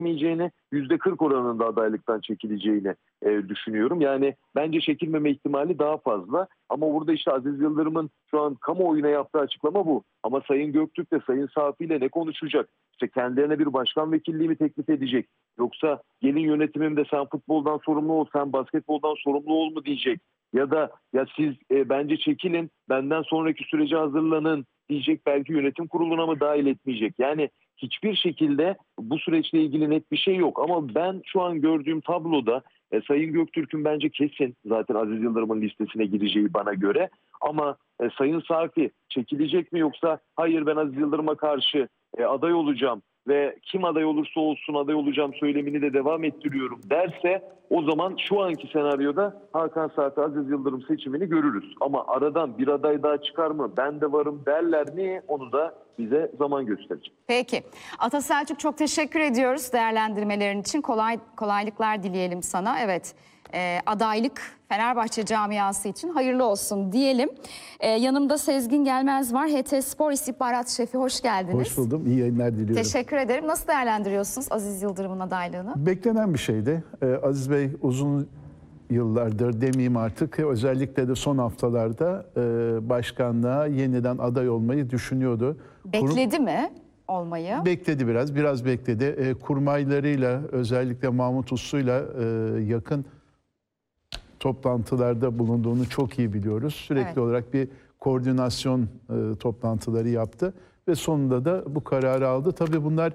çekilmeyeceğini, %40 oranında adaylıktan çekileceğini düşünüyorum. Yani bence çekilmeme ihtimali daha fazla. Ama burada işte Aziz Yıldırım'ın şu an kamuoyuna yaptığı açıklama bu. Ama Sayın Göktürk de Sayın Safi ile ne konuşacak? İşte kendilerine bir başkan vekilliği mi teklif edecek? Yoksa gelin yönetimimde sen futboldan sorumlu ol, sen basketboldan sorumlu ol mu diyecek? Ya da ya siz bence çekilin, benden sonraki sürece hazırlanın diyecek, belki yönetim kuruluna mı dahil etmeyecek? Yani hiçbir şekilde bu süreçle ilgili net bir şey yok. Ama ben şu an gördüğüm tabloda Sayın Göktürk'ün bence kesin zaten Aziz Yıldırım'ın listesine gireceği bana göre. Ama Sayın Safi çekilecek mi, yoksa hayır ben Aziz Yıldırım'a karşı aday olacağım ve kim aday olursa olsun aday olacağım söylemini de devam ettiriyorum derse, o zaman şu anki senaryoda Hakan Safi Aziz Yıldırım seçimini görürüz. Ama aradan bir aday daha çıkar mı, ben de varım derler mi, onu da bize zaman gösterecek. Peki. Ata Selçuk, çok teşekkür ediyoruz değerlendirmelerin için. Kolaylıklar dileyelim sana. Evet. Adaylık Fenerbahçe camiası için hayırlı olsun diyelim. Yanımda Sezgin Gelmez var. HT Spor İstihbarat Şefi, hoş geldiniz. Hoş buldum. İyi yayınlar diliyorum. Teşekkür ederim. Nasıl değerlendiriyorsunuz Aziz Yıldırım'ın adaylığını? Beklenen bir şeydi. Aziz Bey uzun yıllardır demeyeyim artık, özellikle de son haftalarda başkanlığa yeniden aday olmayı düşünüyordu. Bekledi mi olmayı? Bekledi biraz bekledi. Kurmaylarıyla, özellikle Mahmut Uslu'yla yakın toplantılarda bulunduğunu çok iyi biliyoruz. Sürekli olarak bir koordinasyon toplantıları yaptı ve sonunda da bu kararı aldı. Tabii bunlar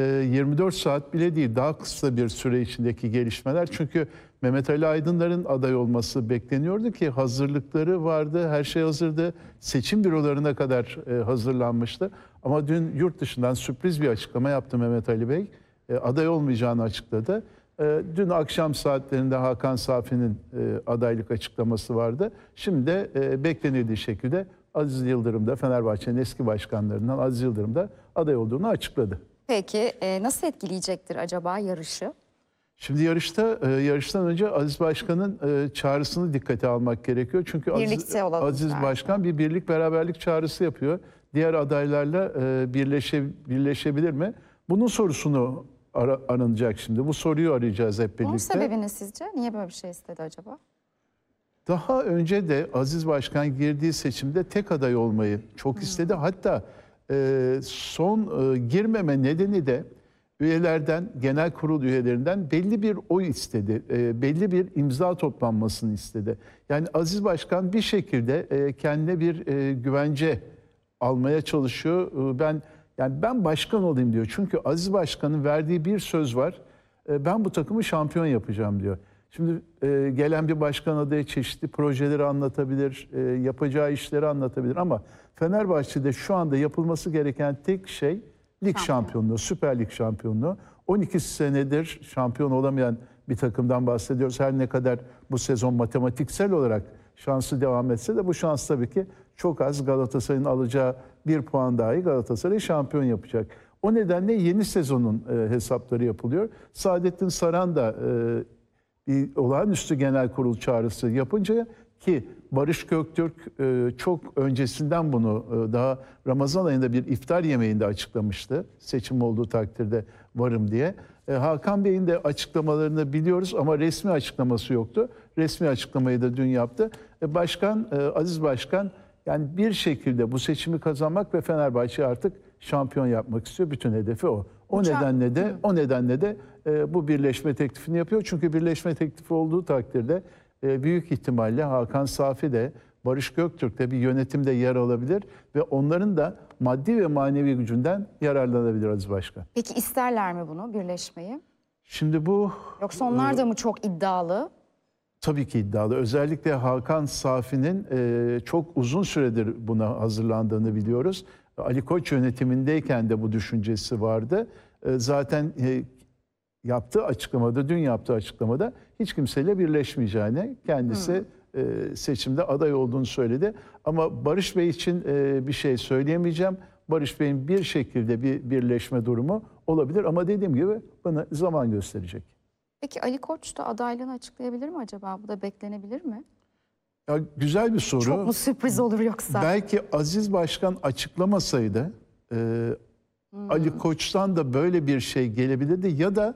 24 saat bile değil, daha kısa bir süre içindeki gelişmeler. Çünkü Mehmet Ali Aydınlar'ın aday olması bekleniyordu ki hazırlıkları vardı, her şey hazırdı. Seçim bürolarına kadar hazırlanmıştı. Ama dün yurt dışından sürpriz bir açıklama yaptı Mehmet Ali Bey. Aday olmayacağını açıkladı. Dün akşam saatlerinde Hakan Safi'nin adaylık açıklaması vardı. Şimdi de beklenildiği şekilde Aziz Yıldırım da, Fenerbahçe'nin eski başkanlarından Aziz Yıldırım da aday olduğunu açıkladı. Peki nasıl etkileyecektir acaba yarışı? Şimdi yarıştan önce Aziz Başkan'ın çağrısını dikkate almak gerekiyor. Çünkü Aziz Başkan bir birlik beraberlik çağrısı yapıyor. Diğer adaylarla birleşebilir mi? Bunun sorusunu aranacak şimdi. Bu soruyu arayacağız hep birlikte. Bunun sebebi ne sizce? Niye böyle bir şey istedi acaba? Daha önce de Aziz Başkan girdiği seçimde tek aday olmayı çok istedi. Hatta son girmeme nedeni de üyelerden, genel kurul üyelerinden belli bir oy istedi. Belli bir imza toplanmasını istedi. Yani Aziz Başkan bir şekilde kendine bir güvence almaya çalışıyor. Ben başkan olayım diyor. Çünkü Aziz Başkan'ın verdiği bir söz var. Ben bu takımı şampiyon yapacağım diyor. Şimdi gelen bir başkan adayı çeşitli projeleri anlatabilir, yapacağı işleri anlatabilir ama Fenerbahçe'de şu anda yapılması gereken tek şey lig şampiyonluğu, Süper Lig şampiyonluğu. 12 senedir şampiyon olamayan bir takımdan bahsediyoruz. Her ne kadar bu sezon matematiksel olarak şansı devam etse de bu şans tabii ki çok az. Galatasaray'ın alacağı bir puan dahi Galatasaray'ı şampiyon yapacak. O nedenle yeni sezonun hesapları yapılıyor. Saadettin Saran da bir olağanüstü genel kurul çağrısı yapınca, ki Barış Göktürk çok öncesinden bunu daha Ramazan ayında bir iftar yemeğinde açıklamıştı. Seçim olduğu takdirde varım diye. Hakan Bey'in de açıklamalarını biliyoruz ama resmi açıklaması yoktu. Resmi açıklamayı da dün yaptı. Aziz Başkan yani bir şekilde bu seçimi kazanmak ve Fenerbahçe'yi artık şampiyon yapmak istiyor. Bütün hedefi o. O nedenle de bu birleşme teklifini yapıyor. Çünkü birleşme teklifi olduğu takdirde büyük ihtimalle Hakan Safi de Barış Göktürk de bir yönetimde yer alabilir ve onların da maddi ve manevi gücünden yararlanabilir Aziz Başkan. Peki isterler mi bunu, birleşmeyi? Şimdi bu... Yoksa onlar da mı çok iddialı? Tabii ki iddialı. Özellikle Hakan Safi'nin çok uzun süredir buna hazırlandığını biliyoruz. Ali Koç yönetimindeyken de bu düşüncesi vardı. Zaten dün yaptığı açıklamada hiç kimseyle birleşmeyeceğini, kendisi seçimde aday olduğunu söyledi. Ama Barış Bey için bir şey söyleyemeyeceğim. Barış Bey'in bir şekilde bir birleşme durumu olabilir ama dediğim gibi bana zaman gösterecek. Peki Ali Koç da adaylığını açıklayabilir mi acaba? Bu da beklenebilir mi? Ya, güzel bir soru. Çok mu sürpriz olur yoksa? Belki Aziz Başkan açıklamasaydı Ali Koç'tan da böyle bir şey gelebilirdi ya da